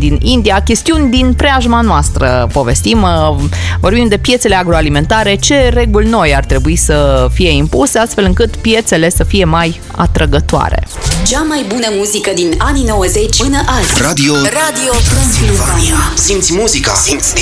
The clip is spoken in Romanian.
din India, chestiuni din preajma noastră povestim, vorbim de piețele agroalimentare, ce reguli noi ar trebui să fie impuse astfel încât piețele să fie mai atrăgătoare. Cea mai bună muzică din anii 90 până azi. Radio Transilvania. Simți muzica, simți